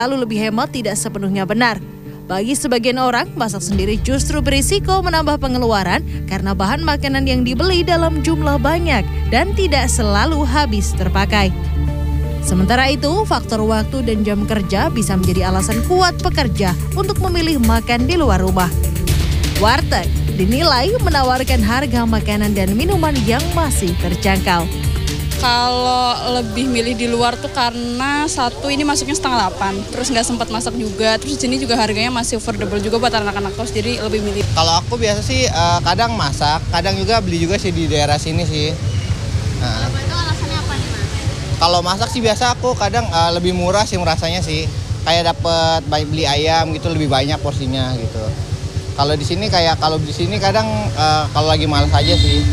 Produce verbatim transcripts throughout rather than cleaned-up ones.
Lalu lebih hemat tidak sepenuhnya benar. Bagi sebagian orang, masak sendiri justru berisiko menambah pengeluaran karena bahan makanan yang dibeli dalam jumlah banyak dan tidak selalu habis terpakai. Sementara itu, faktor waktu dan jam kerja bisa menjadi alasan kuat pekerja untuk memilih makan di luar rumah. Warteg dinilai menawarkan harga makanan dan minuman yang masih terjangkau. Kalau lebih milih di luar tuh karena satu ini masuknya setengah delapan, terus nggak sempat masak juga, terus di sini juga harganya masih affordable juga buat anak-anak kos, jadi lebih milih. Kalau aku biasa sih uh, kadang masak, kadang juga beli juga sih di daerah sini sih. Nah. Kalau itu alasannya apa nih Mas? Kalau masak sih biasa aku kadang uh, lebih murah sih rasanya sih, kayak dapet beli ayam gitu lebih banyak porsinya gitu. Kalau di sini kayak kalau di sini kadang uh, kalau lagi malas aja sih.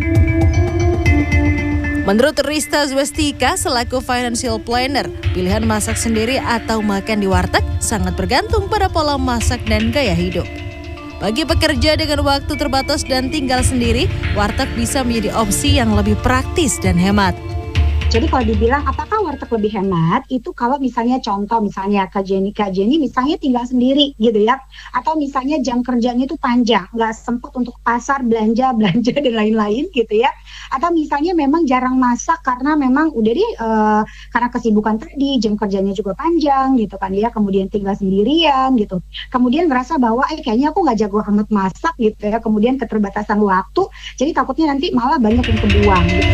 Menurut Rista Zwestika selaku financial planner, pilihan masak sendiri atau makan di warteg sangat bergantung pada pola masak dan gaya hidup. Bagi pekerja dengan waktu terbatas dan tinggal sendiri, warteg bisa menjadi opsi yang lebih praktis dan hemat. Jadi kalau dibilang apakah warteg lebih hemat, itu kalau misalnya contoh misalnya Kak Jenny, Kak Jenny misalnya tinggal sendiri gitu ya. Atau misalnya jam kerjanya itu panjang, nggak sempat untuk pasar, belanja, belanja dan lain-lain gitu ya. Atau misalnya memang jarang masak karena memang udah deh uh, karena kesibukan tadi, jam kerjanya juga panjang gitu kan ya. Kemudian tinggal sendirian gitu. Kemudian merasa bahwa eh kayaknya aku nggak jago amat masak gitu ya. Kemudian keterbatasan waktu, jadi takutnya nanti malah banyak yang kebuang gitu.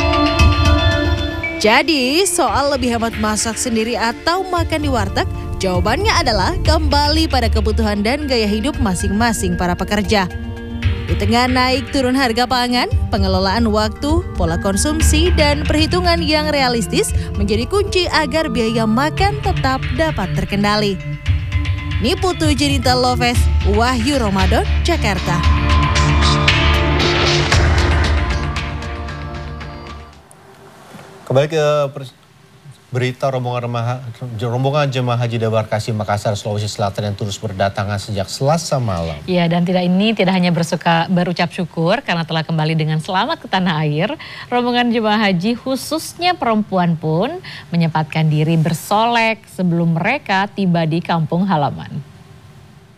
Jadi, soal lebih hemat masak sendiri atau makan di warteg, jawabannya adalah kembali pada kebutuhan dan gaya hidup masing-masing para pekerja. Di tengah naik turun harga pangan, pengelolaan waktu, pola konsumsi, dan perhitungan yang realistis menjadi kunci agar biaya makan tetap dapat terkendali. Niputu Jenita Loves, Wahyu Ramadan, Jakarta. Kembali ke berita rombongan, rombongan jemaah haji Debarkasi Makassar, Sulawesi Selatan yang terus berdatangan sejak Selasa malam. Ya, dan tidak ini tidak hanya bersuka berucap syukur karena telah kembali dengan selamat ke tanah air. Rombongan jemaah haji khususnya perempuan pun menyempatkan diri bersolek sebelum mereka tiba di kampung halaman.